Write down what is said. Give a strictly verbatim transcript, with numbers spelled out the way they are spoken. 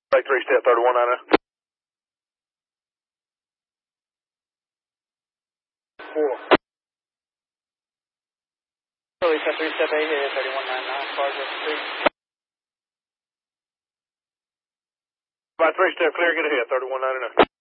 Right three step thirty-one ninety. Four. Release at three step eight here, thirty-one ninety-nine, cars up the street. Right three step clear, get ahead, thirty-one ninety-nine.